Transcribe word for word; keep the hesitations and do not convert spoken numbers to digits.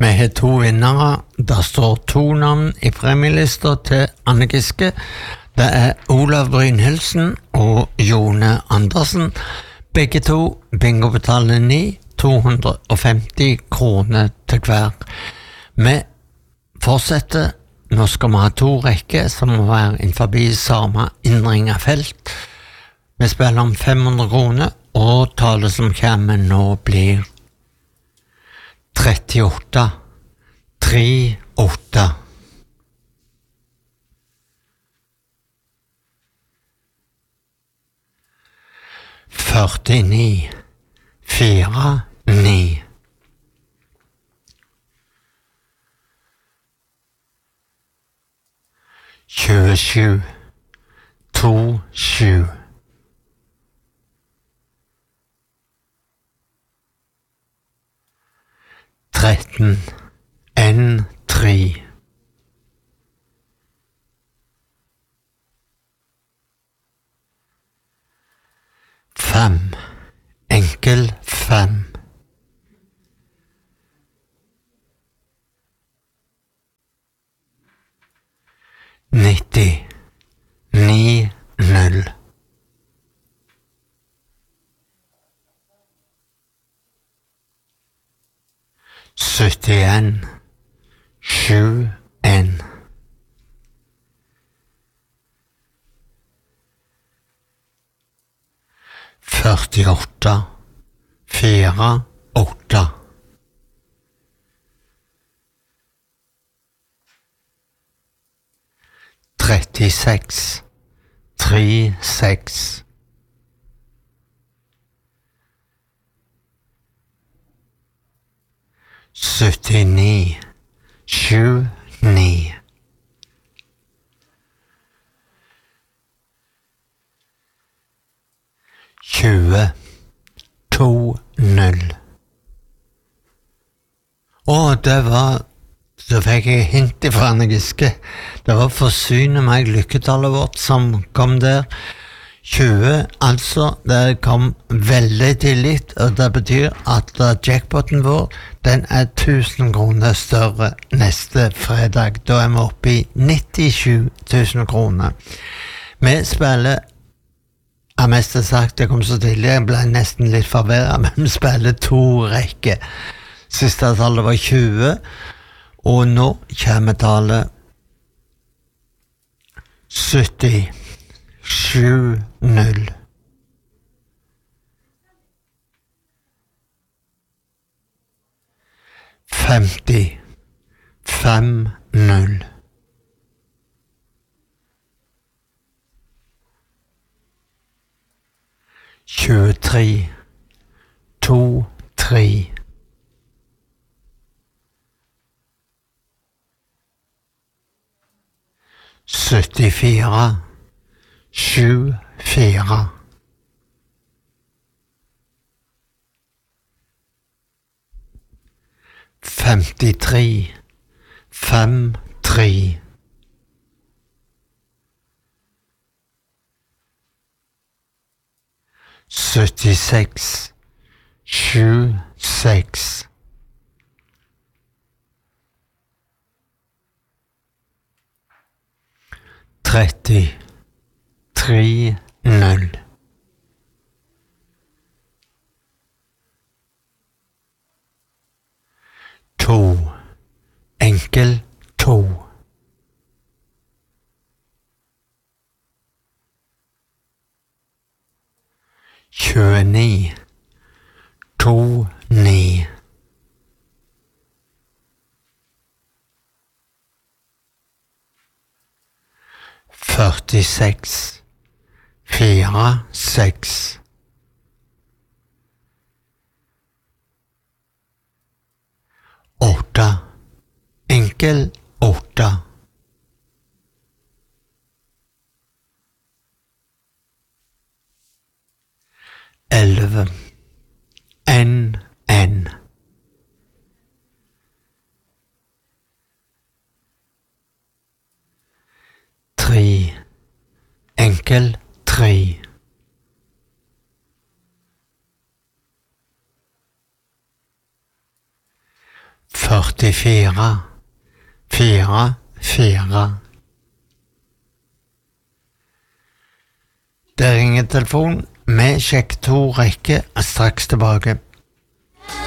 Vi har to vinnere. Der står to navn i premielista til Anne Giske. Det er Olav Brynhildsen og Jone Andersen. Begge to bingo betaler ni, to hundre og femti kroner til hver. Vi fortsetter. Nå skal vi ha to rekker som må være innenfor samme innringet felt. Vi spiller om fem hundre kroner, og tallet som kommer nå blir trettiåtte, tre, åtte. førtini, fire, ni. tjuesju, to, sju. tretten, en, tre. Fem, enkel fem. nitti, ni, null. syttien, sju, en. førtiåtte, fire, åtte. trettiseks, tre, seks. syttini, sju, ni. tjue, to, null. Å, det var... Så fikk jeg hint fra Anne Giske. Det var forsyne meg lykketallet vårt som kom der. tjue, altså, det kom veldig tidlig, og det betyr at jackpoten vår, den er tusen kroner større neste fredag. Da er vi oppe i nittisju tusen kroner. Vi spiller, jeg mest har sagt, det kom så tidlig, jeg ble nesten litt forvirret, men vi spiller to rekker. Siste tallet var tjue, og nå kommer tallet sytti, sju, null. femti, fem, null. tjuetre, to, tre. syttifire, sju, fire. femtitre, fem, tre. syttiseks, sju, seks. tretti, tre, null. To, enkel, to. tjueni, to, ni. førtiseks, fire, seks. Åtte, enkel, åtte. Elleve, en, en. Tre, enkel, tre. førtifire, fire, fire. Det ringer telefon. Vi sjekker to rekker straks tilbake.